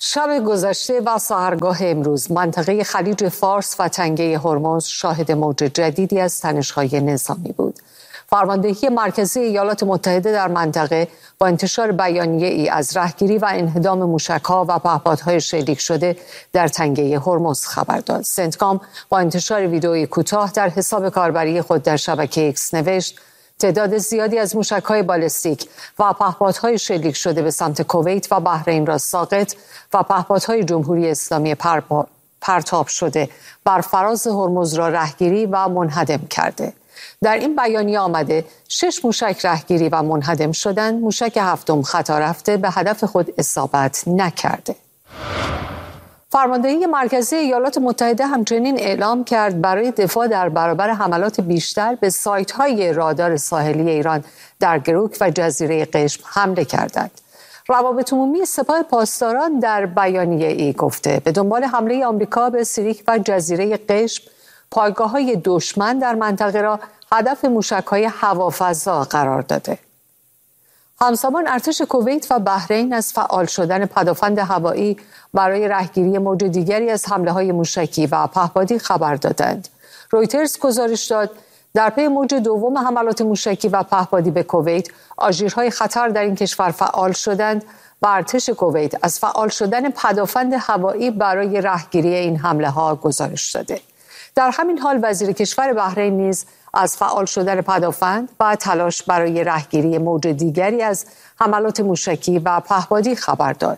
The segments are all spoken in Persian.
شب گذشته و سحرگاه امروز منطقه خلیج فارس و تنگه هرمز شاهد موج جدیدی از تنش‌های نظامی بود. فرماندهی مرکزی ایالات متحده در منطقه با انتشار بیانیه‌ای از رهگیری و انهدام موشک‌ها و پهپادهای شلیک شده در تنگه هرمز خبر داد. سنتکام با انتشار ویدئویی کوتاه در حساب کاربری خود در شبکه ایکس نوشت تعداد زیادی از موشک‌های بالستیک و پهپادهای شلیک شده به سمت کویت و بحرین را ساقط و پهپادهای جمهوری اسلامی پرتاب شده بر فراز هرمز را رهگیری و منهدم کرده. در این بیانیه آمده 6 موشک رهگیری و منهدم شدند، موشک هفتم خطا رفته به هدف خود اصابت نکرده. فرماندهی مرکزی ایالات متحده همچنین اعلام کرد برای دفاع در برابر حملات بیشتر به سایت‌های رادار ساحلی ایران در گروک و جزیره قشم حمله کردند. روابط عمومی سپاه پاسداران در بیانیه‌ای گفته به دنبال حمله آمریکا به سیریک و جزیره قشم، پایگاه‌های دشمن در منطقه را هدف موشک‌های هوافضا قرار داده. همزمان ارتش کویت و بحرین از فعال شدن پدافند هوایی برای رهگیری موج دیگری از حمله‌های موشکی و پهپادی خبر دادند. رویترز گزارش داد در پی موج دوم حملات موشکی و پهپادی به کویت، آژیرهای خطر در این کشور فعال شدند و ارتش کویت از فعال شدن پدافند هوایی برای رهگیری این حمله‌ها گزارش داده. در همین حال وزیر کشور بحرین نیز از فعال شدن پدافند و تلاش برای رهگیری موج دیگری از حملات موشکی و پهپادی خبر داد.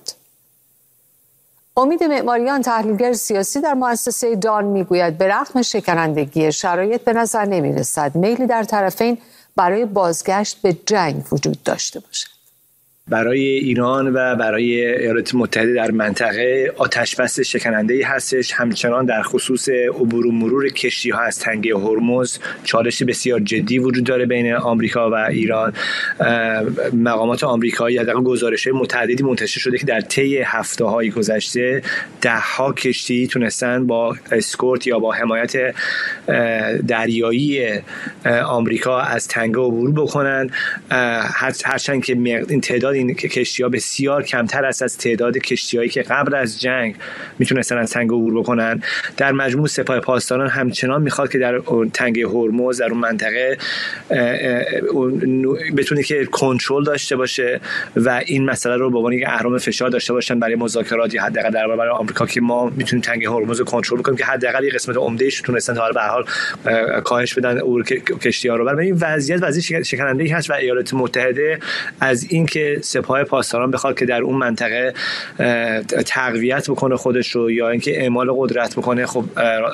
امید معماریان، تحلیلگر سیاسی در مؤسسه دان، میگوید به رغم شکنندگی شرایط به نظر نمی‌رسد میلی در طرفین برای بازگشت به جنگ وجود داشته باشد. برای ایران و برای ایالات متحده در منطقه آتش‌بس شکننده‌ای هستش. همچنان در خصوص عبور و مرور کشتی‌ها از تنگه هرمز چالش بسیار جدی وجود داره بین آمریکا و ایران. مقامات آمریکایی حداقل گزارش‌های متعددی منتشر شده که در طی هفته‌های گذشته ده‌ها کشتی تونستن با اسکورت یا با حمایت دریایی آمریکا از تنگه عبور بکنن، هرچند که این تعداد این کشتی‌ها بسیار کمتر است از تعداد کشتی‌هایی که قبل از جنگ میتونستن از تنگه عبور بکنن. در مجموع سپاه پاسداران همچنان میخواد که در تنگه هرمز، در اون منطقه بتونه که کنترل داشته باشه و این مسئله رو به عنوان یک اهرم فشار داشته باشن برای مذاکرات یا حداقل در برابر آمریکا که ما میتونیم تنگه هرمز رو کنترل کنیم، که حداقل یک قسمت عمده‌اش تونستن تا به هر حال کاهش بدن عبور کشتی‌ها رو. برای این وضعیت شکننده‌ای هست و ایالات متحده از این که سپاه پاسداران بخواد که در اون منطقه تقویت بکنه خودش رو یا اینکه اعمال قدرت بکنه، خب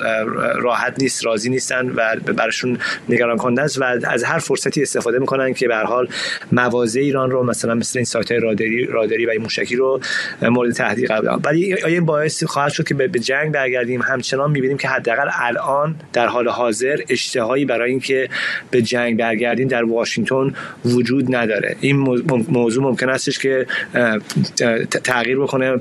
راحت نیست، راضی نیستن و براشون نگران کننده است و از هر فرصتی استفاده میکنن که به هر حال مواضع ایران رو مثلا مثل این سایت‌های راداری و این موشکی رو مورد تهدید قرار بدن. ولی این باعث خواهد شد که به جنگ برگردیم. همچنان می‌بینیم که حداقل الان در حال حاضر اشتهایی برای اینکه به جنگ برگردیم در واشنگتن وجود نداره. این موضوع ممکن استش که تغییر بکنه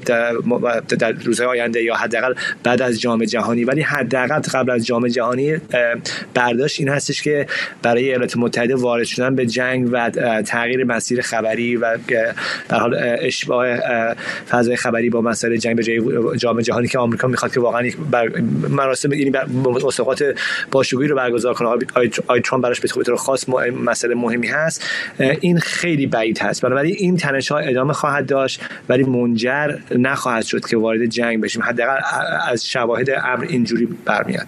در روزهای آینده یا حداقل بعد از جام جهانی، ولی حداقل قبل از جام جهانی برداشت این هستش که برای ایالات متحده وارد شدن به جنگ و تغییر مسیر خبری و در حال اشباع فضای خبری با مسائل جنگ به جای جام جهانی که آمریکا میخواد که واقعا مراسم یعنی مسابقات باشکوهی رو برگزار کنه، آقای ترامپ براش به طور خاص مسئله مهمی هست، این خیلی بعید هست. بنابراین این تنش‌ها ادامه خواهد داشت ولی منجر نخواهد شد که وارد جنگ بشیم. حداقل از شواهد امر اینجوری برمیاد.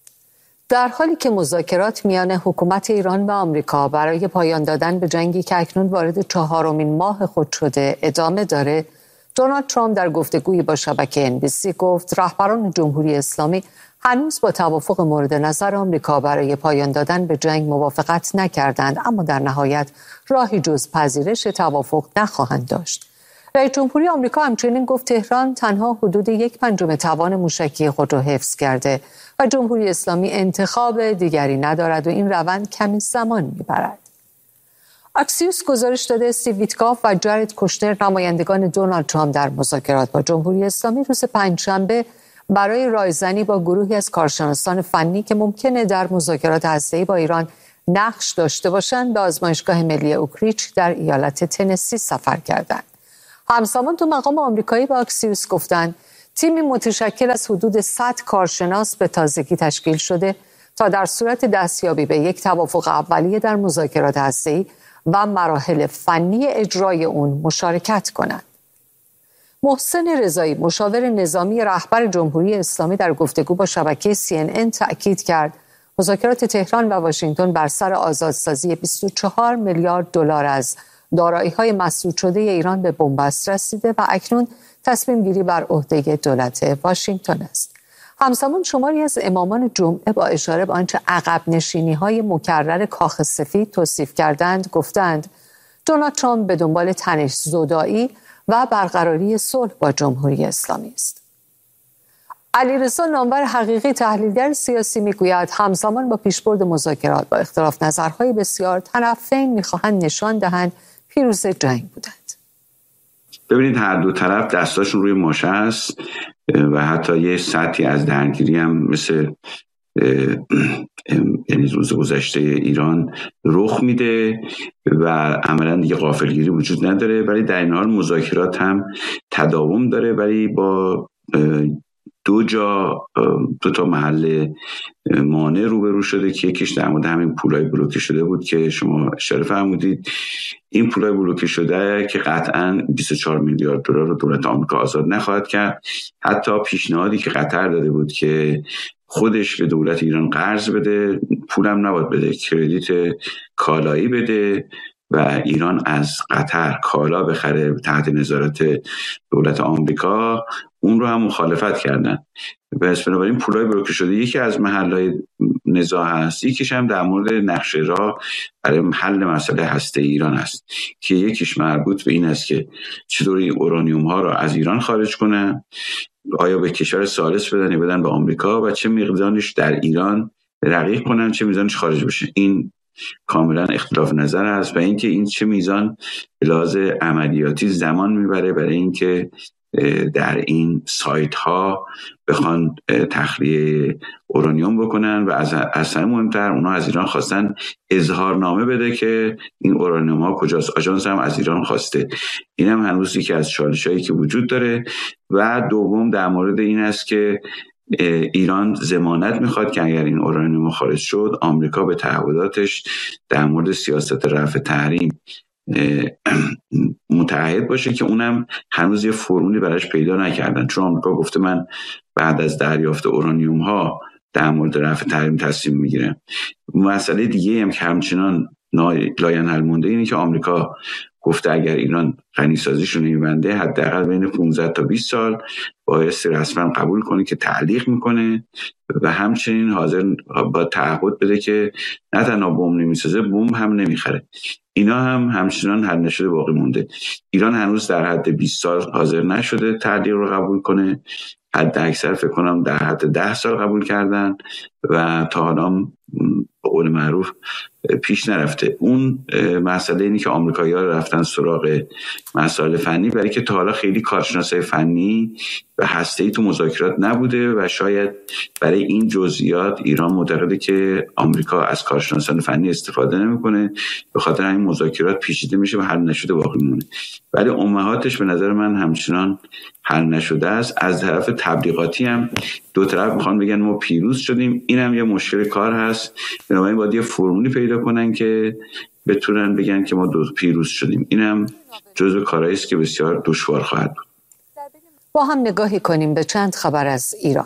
در حالی که مذاکرات میان حکومت ایران و آمریکا برای پایان دادن به جنگی که اکنون وارد 4مین ماه خود شده ادامه داره، دونالد ترامپ در گفتگویی با شبکه NBC گفت رهبران جمهوری اسلامی هنوز با توافق مورد نظر آمریکا برای پایان دادن به جنگ موافقت نکردند، اما در نهایت راهی جز پذیرش توافق نخواهند داشت. رئیس جمهوری آمریکا همچنین گفت تهران تنها حدود 1/5 توان موشکی خود را حفظ کرده و جمهوری اسلامی انتخاب دیگری ندارد و این روند کمی زمان میبرد. اکسیوس گزارش داده استیو ویتکاف و جارد کوشنر، نمایندگان دونالد ترامپ در مذاکرات با جمهوری اسلامی روز پنجشنبه برای رایزنی با گروهی از کارشناسان فنی که ممکنه در مذاکرات هسته‌ای با ایران نقش داشته باشند به آزمایشگاه ملی اوکریچ در ایالت تنسی سفر کردند. همزمان تو مقام آمریکایی به آکسیوس گفتند تیمی متشکل از حدود 100 کارشناس به تازگی تشکیل شده تا در صورت دستیابی به یک توافق اولیه در مذاکرات هسته‌ای و مراحل فنی اجرای اون مشارکت کنند. محسن رضایی مشاور نظامی رهبر جمهوری اسلامی در گفتگو با شبکه CNN تأکید کرد مذاکرات تهران و واشنگتن بر سر آزادسازی 24 میلیارد دلار از دارایی‌های مسدود شده ایران به بنبست رسیده و اکنون تصمیم گیری بر عهده دولت واشنگتن است. همزمان شماری از امامان جمعه با اشاره به آنچه عقب نشینی‌های مکرر کاخ سفید توصیف کردند گفتند دونالد ترامپ به دنبال تنش‌زدایی و برقراری صلح با جمهوری اسلامی است. علیرضا نامور حقیقی تحلیلگر سیاسی میگوید همزمان با پیشبرد مذاکرات با اختلاف نظرهای بسیار طرفین میخواهند نشان دهند پیروز جنگ بودند. ببینید هر دو طرف دستاشون روی ماشه است و حتی یه سطحی از درگیری هم مثل یعنی روز گذشته ایران رخ میده و عملا دیگه غافلگیری وجود نداره، ولی در این حال مذاکرات هم تداوم داره، ولی با دو تا محل مانع روبرو شده که یکیش در مورد همین پولای بلوکه شده بود که شما اشاره فرمودید. این پولای بلوکه شده که قطعاً 24 میلیارد دلار رو دولت آمریکا آزاد نخواهد کرد. حتی پیشنهادی که قطر داده بود که خودش به دولت ایران قرض بده، پولم نباید بده، کردیت کالایی بده و ایران از قطر کالا بخره تحت نظارت دولت آمریکا، اون رو هم مخالفت کردن. پس بنابراین پولای بلوکه شده یکی از محل‌های نزاع هست، یکیش هم در مورد نقشه راه برای حل مسئله هسته ایران است که یکیش مربوط به این است که چطور این اورانیوم ها رو از ایران خارج کنن، آیا به کشور ثالث بدن یا بدن به آمریکا و چه مقدارش در ایران رقیق کنن، چه میزانش خارج بشه. این کاملا اختلاف نظر است و اینکه این چه میزان به لحاظ عملیاتی زمان میبره برای اینکه در این سایت ها بخوان تخلیه اورانیوم بکنن و از همه مهمتر اونا از ایران خواستن اظهارنامه بده که این اورانیوم ها کجاست. آژانس هم از ایران خواسته. این هم هنوز یکی از چالشایی که وجود داره. و دوم در مورد این است که ایران ضمانت میخواد که اگر این اورانیوم خارج شد آمریکا به تعهداتش در مورد سیاست رفع تحریم متعهد باشه که اونم هنوز یه فرمولی براش پیدا نکردن، چون آمریکا گفته من بعد از دریافت اورانیوم ها در مورد رفع تحریم تصمیم میگیرم. مسئله دیگه هم که همچنان لاینحل مونده اینه که آمریکا گفته اگر ایران غنیسازیشو نمیبنده حداقل بین 15 تا 20 سال بایستی رسما قبول کنه که تعلیق میکنه و همچنین حاضر با تعهد بده که نه تنها بمب نمیسازه، بمب هم نمیخره. اینا هم همچنان حل نشده باقی مونده. ایران هنوز در حد 20 سال حاضر نشده تعلیق رو قبول کنه، حد اکثر فکر کنم در حد 10 سال قبول کردن و تا حالا به قول معروف پیش نرفته. اون مسئله اینه که آمریکایی‌ها رفتن سراغ مسائل فنی، برای که تا حالا خیلی کارشناسای فنی و هسته‌ای تو مذاکرات نبوده و شاید برای این جزئیات ایران معتقده که آمریکا از کارشناسان فنی استفاده نمی‌کنه، به خاطر همین مذاکرات پیچیده میشه و حل نشده باقی میمونه. ولی امهاتش به نظر من همچنان حل نشده است. از طرف تبلیغاتی هم دو طرف میخوان بگن ما پیروز شدیم، اینم یه مشکل کار هست. بنابراین باید یه فرمولی پیدا کنن که بتونن بگن که ما پیروز شدیم. اینم جزو کارهایی است که بسیار دشوار خواهد بود. با هم نگاهی کنیم به چند خبر از ایران.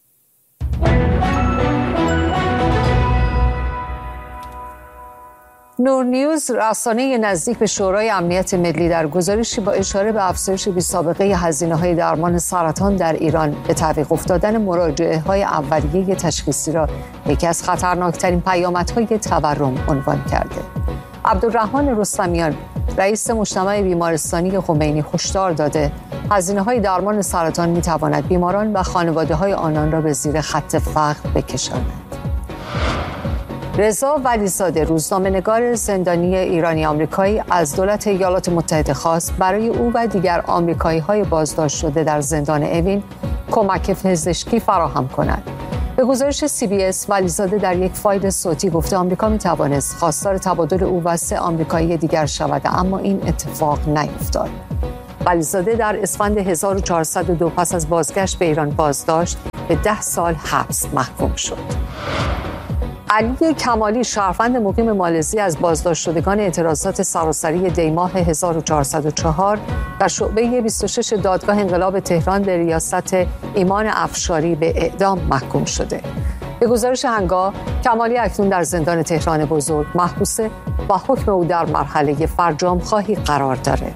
نور نیوز، رسانه نزدیک به شورای امنیت ملی، در گزارشی با اشاره به افزایش بی‌سابقه هزینه‌های درمان سرطان در ایران به تعویق افتادن مراجعه‌های اولیه تشخیصی را یکی از خطرناکترین پیامدهای تورم عنوان کرده. عبدالرحمن رستمیان، رئیس مجتمع بیمارستانی خمینی، هشدار داده هزینه‌های درمان سرطان می‌تواند بیماران و خانواده‌های آنان را به زیر خط فقر بکشاند. رضا ولیزاده، روزنامه‌نگار زندانی ایرانی آمریکایی، از دولت ایالات متحده خواست برای او و دیگر آمریکایی‌های بازداشت شده در زندان اوین کمک پزشکی فراهم کند. به گزارش CBS، ولیزاده در یک فایل صوتی گفته آمریکا می‌توانست خواستار تبادل او و 3 آمریکایی دیگر شود، اما این اتفاق نیفتاد. ولیزاده در اسفند 1402 پس از بازگشت به ایران بازداشت به 10 سال حبس محکوم شد. علی کمالی شهروند مقیم مالزی از بازداشت شدگان اعتراضات سراسری دیماه 1404 در شعبه 26 دادگاه انقلاب تهران به ریاست ایمان افشاری به اعدام محکوم شده. به گزارش هنگام، کمالی اکنون در زندان تهران بزرگ محبوسه و حکم او در مرحله فرجام خواهی قرار داره.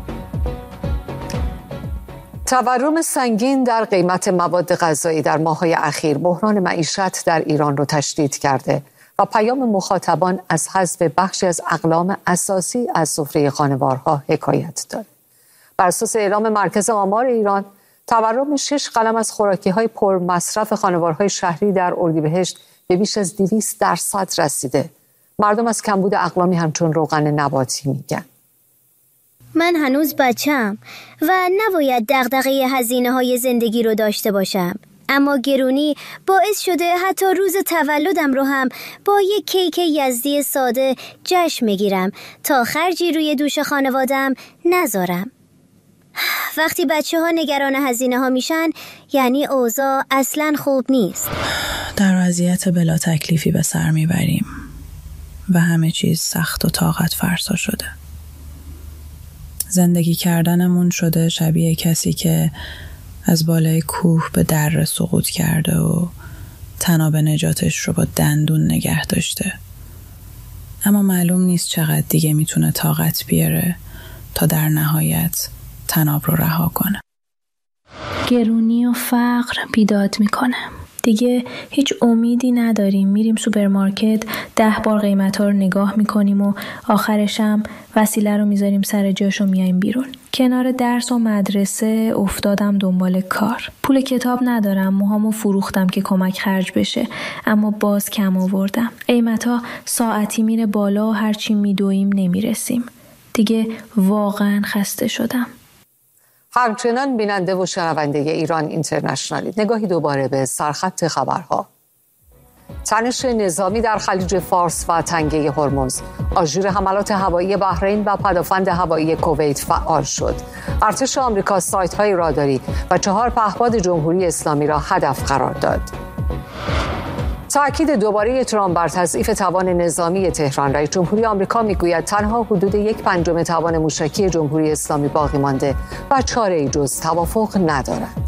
تورم سنگین در قیمت مواد غذایی در ماه‌های اخیر بحران معیشت در ایران را تشدید کرده و پیام مخاطبان از حذف بخشی از اقلام اساسی از سفره خانوارها حکایت دارد. بر اساس اعلام مرکز آمار ایران، تورم 6 قلم از خوراکی‌های پرمصرف خانوارهای شهری در اردیبهشت به بیش از 200% رسیده. مردم از کمبود اقلامی همچون روغن نباتی میگن. من هنوز بچم و نباید دغدغه هزینه‌های زندگی رو داشته باشم، اما گرونی باعث شده حتی روز تولدم رو هم با یک کیک یزدی ساده جشن بگیرم تا خرجی روی دوش خانوادم نذارم. وقتی بچه‌ها نگران هزینه‌ها میشن یعنی اوضاع اصلاً خوب نیست. در وضعیت بلا تکلیفی به سر میبریم و همه چیز سخت و طاقت فرسا شده. زندگی کردنمون شده شبیه کسی که از بالای کوه به دره سقوط کرده و تناب نجاتش رو با دندون نگه داشته. اما معلوم نیست چقدر دیگه میتونه طاقت بیاره تا در نهایت تناب رو رها کنه. گرونی و فقر بیداد میکنه. دیگه هیچ امیدی نداریم. میریم سوپرمارکت 10 بار قیمت‌ها رو نگاه میکنیم و آخرش هم وسیله رو میذاریم سر جاش و میایم بیرون. کنار درس و مدرسه افتادم دنبال کار. پول کتاب ندارم، موهامو فروختم که کمک خرج بشه، اما باز کم آوردم. قیمت‌ها ساعتی میره بالا و هرچی میدویم نمیرسیم. دیگه واقعا خسته شدم. همچنان بیننده و شنونده ایران اینترنشنالی، نگاهی دوباره به سرخط خبرها. تنش نظامی در خلیج فارس و تنگه هرمز، آژیر حملات هوایی بحرین و پدافند هوایی کویت فعال شد. ارتش آمریکا سایت‌های راداری و 4 پهپاد جمهوری اسلامی را هدف قرار داد. تأکید دوباره ترامپ بر تضعیف توان نظامی تهران. رئیس جمهوری آمریکا میگوید تنها حدود 1/5 توان موشکی جمهوری اسلامی باقی مانده و چاره‌ای جز توافق ندارد.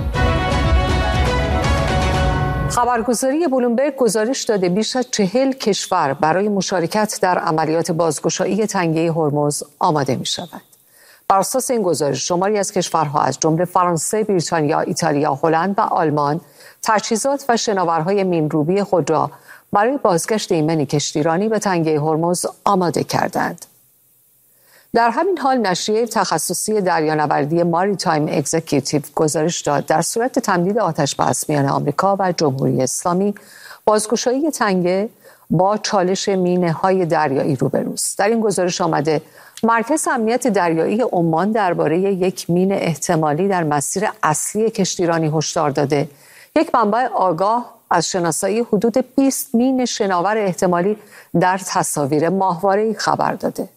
خبرگزاری بلومبرگ گزارش داده بیش از 40 کشور برای مشارکت در عملیات بازگشایی تنگه هرمز آماده می شود. بر اساس این گزارش شماری از کشورها از جمله فرانسه، بریتانیا، ایتالیا، هلند و آلمان تجهیزات و شناورهای مین‌روبی خود را برای بازگشت ایمن کشتیرانی به تنگه هرمز آماده کردند. در همین حال نشریه تخصصی دریانوردی ماریتایم اگزیکیوتیو گزارش داد در صورت تمدید آتش‌بس میان آمریکا و جمهوری اسلامی، بازگشایی تنگه با چالش مینه‌های دریایی روبروست. در این گزارش آمده مرکز امنیت دریایی عمان درباره یک مین احتمالی در مسیر اصلی کشتیرانی هشدار داده. یک منبع آگاه از شناسایی حدود 20 مین شناور احتمالی در تصاویر ماهواره‌ای خبر داده.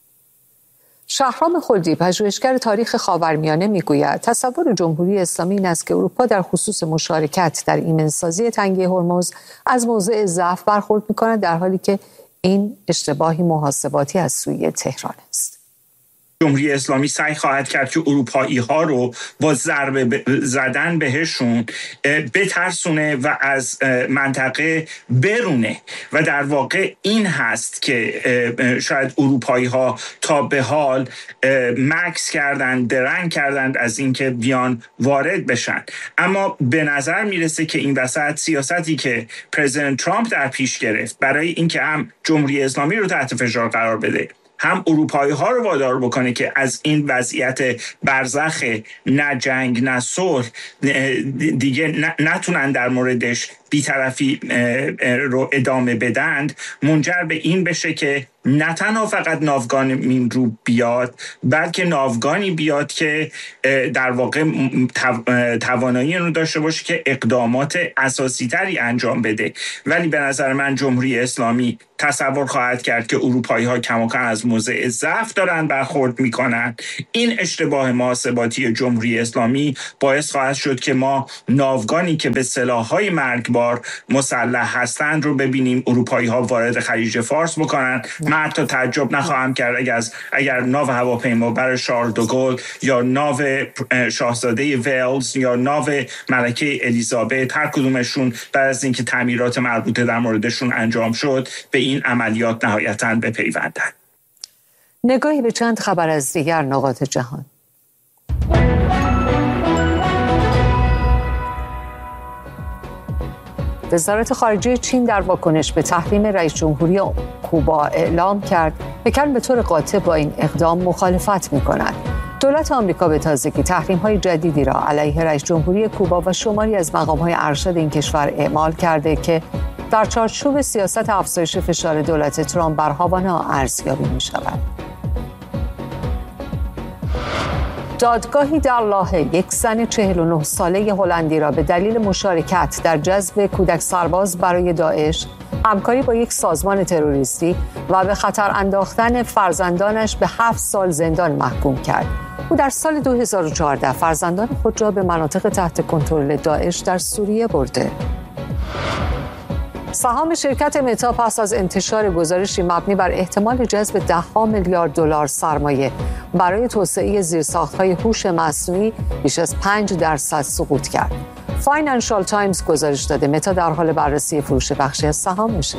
شهرام خلدی، پژوهشگر تاریخ خاورمیانه، میگوید تصور جمهوری اسلامی این است که اروپا در خصوص مشارکت در ایمنسازی تنگه هرمز از موضع ضعف برخورد می‌کند، در حالی که این اشتباهی محاسباتی از سوی تهران است. جمهوری اسلامی سعی خواهد کرد که اروپایی‌ها رو با ضربه زدن بهشون بترسونه و از منطقه برونه و در واقع این هست که شاید اروپایی‌ها تا به حال مکس کردن، درنگ کردند از اینکه بیان وارد بشن. اما به نظر میرسه که این وسط سیاستی که پرزیدنت ترامپ در پیش گرفت برای اینکه هم جمهوری اسلامی رو تحت فشار قرار بده، هم اروپایی ها رو وادار بکنه که از این وضعیت برزخ نه جنگ نه صلح دیگه نتونن در موردش بی‌طرفی رو ادامه بدند، منجر به این بشه که نه تنها فقط ناوگان رو بیاد، بلکه ناوگانی بیاد که در واقع توانایی رو داشته باشه که اقدامات اساسی تری انجام بده. ولی به نظر من جمهوری اسلامی تصور خواهد کرد که اروپایی ها کماکان از موضع ضعف دارن برخورد میکنن. این اشتباه محاسباتی جمهوری اسلامی باعث خواهد شد که ما ناوگانی که به سلاح‌های مرگبار مسلح هستند رو ببینیم اروپایی ها وارد خلیج فارس بکنن. من حتی تعجب نخواهم کرد اگر ناو هواپیما برای شارل دوگل یا ناو شاهزاده ویلز یا ناو ملکه الیزابت، هر کدومشون بعد از اینکه تعمیرات مربوطه در موردشون انجام شد، به این عملیات نهایتاً بپیوندند. نگاهی به چند خبر از دیگر نقاط جهان. وزارت خارجه چین در واکنش به تحریم رئیس جمهوری کوبا اعلام کرد پکن به طور قاطع با این اقدام مخالفت می‌کند. دولت آمریکا به تازگی تحریم‌های جدیدی را علیه رئیس جمهوری کوبا و شماری از مقام‌های ارشد این کشور اعمال کرده که در چارچوب سیاست افزایش فشار دولت ترامپ بر هاوانا ارزیابی می‌شود. دادگاهی در لاهه یک زن 49 ساله هلندی را به دلیل مشارکت در جذب کودک سرباز برای داعش، همکاری با یک سازمان تروریستی و به خطر انداختن فرزندانش به 7 سال زندان محکوم کرد. او در سال 2014 فرزندان خود را به مناطق تحت کنترل داعش در سوریه برده. سهام شرکت متا پس از انتشار گزارشی مبنی بر احتمال جذب $10 میلیارد سرمایه برای توسعه زیرساخت‌های هوش مصنوعی بیش از 5% سقوط کرد. فاینانشال تایمز گزارش داده متا در حال بررسی فروش بخشی از سهامشه.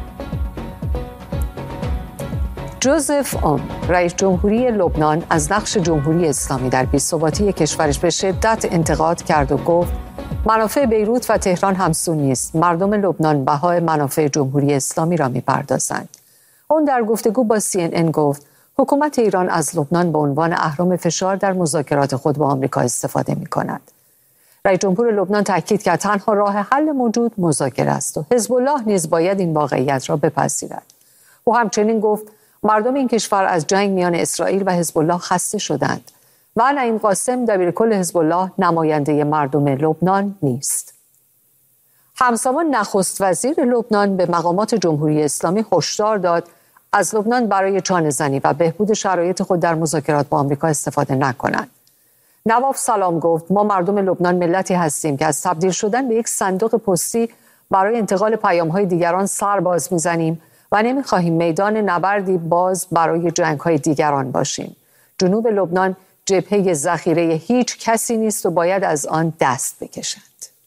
جوزف اون، رئیس جمهوری لبنان، از نقش جمهوری اسلامی در بی‌ثباتی کشورش به شدت انتقاد کرد و گفت منافع بیروت و تهران همسو نیست. مردم لبنان بهای منافع جمهوری اسلامی را می‌پردازند. اون در گفتگو با CNN گفت حکومت ایران از لبنان به عنوان اهرم فشار در مذاکرات خود با آمریکا استفاده می‌کند. رئیس جمهور لبنان تاکید کرد تنها راه حل موجود مذاکره است و حزب الله نیز باید این واقعیت را بپذیرد. او همچنین گفت مردم این کشور از جنگ میان اسرائیل و حزب الله خسته شدند و نعیم قاسم دبیرکل حزب الله نماینده مردم لبنان نیست. همزمان نخست وزیر لبنان به مقامات جمهوری اسلامی هشدار داد از لبنان برای چانه‌زنی و بهبود شرایط خود در مذاکرات با آمریکا استفاده نکنند. نواف سلام گفت ما مردم لبنان ملتی هستیم که از تبدیل شدن به یک صندوق پستی برای انتقال پیام‌های دیگران سر باز می‌زنیم و نمی‌خواهیم میدان نبردی باز برای جنگ‌های دیگران باشیم. جنوب لبنان جبهه ذخیره هیچ کسی نیست و باید از آن دست بکشند.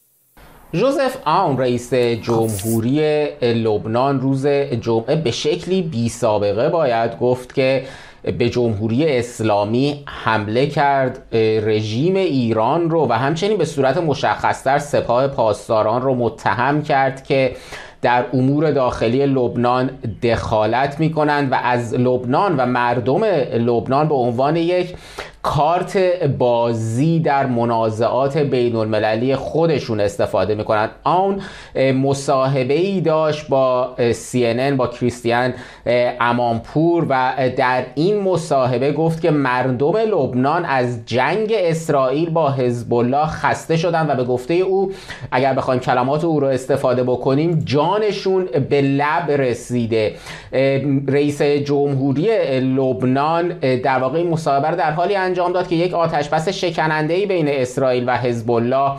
جوزف آون، رئیس جمهوری لبنان، روز جمعه به شکلی بی سابقه باید گفت که به جمهوری اسلامی حمله کرد، رژیم ایران رو و همچنین به صورت مشخص‌تر سپاه پاسداران رو متهم کرد که در امور داخلی لبنان دخالت می‌کنند و از لبنان و مردم لبنان به عنوان یک کارت بازی در منازعات بین المللی خودشون استفاده میکنند. آن مصاحبه‌ای داشت با CNN با کریستیان امامپور و در این مصاحبه گفت که مردم لبنان از جنگ اسرائیل با حزب الله خسته شدن و به گفته او اگر بخوایم کلمات او رو استفاده بکنیم جانشون به لب رسیده. رئیس جمهوری لبنان در واقع این مصاحبه رو در حالی انجام داد که یک آتشبس شکننده‌ای بین اسرائیل و حزب الله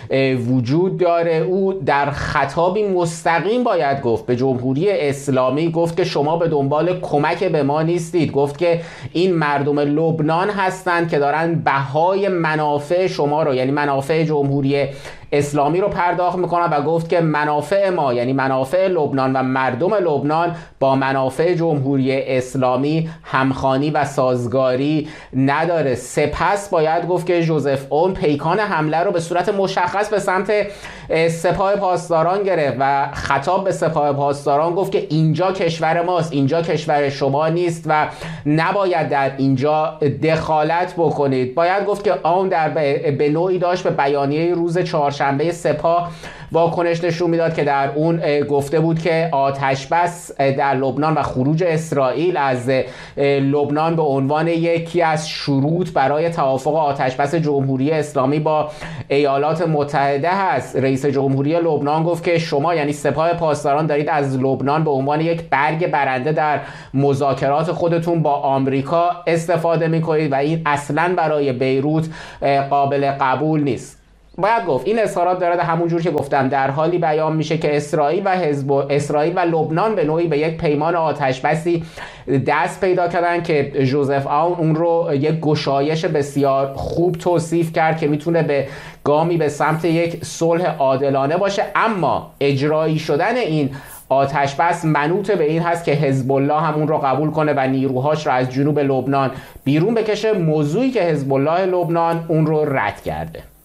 وجود داره. او در خطابی مستقیم باید گفت به جمهوری اسلامی، گفت که شما به دنبال کمک به ما نیستید، گفت که این مردم لبنان هستند که دارن بهای منافع شما رو یعنی منافع جمهوری اسلامی رو پرداخت میکنن و گفت که منافع ما یعنی منافع لبنان و مردم لبنان با منافع جمهوری اسلامی همخوانی و سازگاری نداره. سپس باید گفت که جوزف اون پیکان حمله رو به صورت مشخص به سمت سپاه پاسداران گرفت و خطاب به سپاه پاسداران گفت که اینجا کشور ماست، اینجا کشور شما نیست و نباید در اینجا دخالت بکنید. باید گفت که آن در به نوعی داشت به بیانیه روز چهارشنبه چهارشنبه سپاه واکنش نشون میداد که در اون گفته بود که آتش بس در لبنان و خروج اسرائیل از لبنان به عنوان یکی از شروط برای توافق آتش بس جمهوری اسلامی با ایالات متحده هست. رئیس جمهوری لبنان گفت که شما یعنی سپاه پاسداران دارید از لبنان به عنوان یک برگ برنده در مذاکرات خودتون با آمریکا استفاده میکنید و این اصلاً برای بیروت قابل قبول نیست. باید گفت این اظهارات داره همون جور که گفتم در حالی بیان میشه که اسرائیل و لبنان به نوعی به یک پیمان آتش بسی دست پیدا کردن که ژوزف آون اون رو یک گشایش بسیار خوب توصیف کرد که میتونه به گامی به سمت یک صلح عادلانه باشه، اما اجرایی شدن این آتش بس منوط به این هست که حزب الله هم اون رو قبول کنه و نیروهاش رو از جنوب لبنان بیرون بکشه، موضوعی که حزب الله لبنان اون رو رد کرده.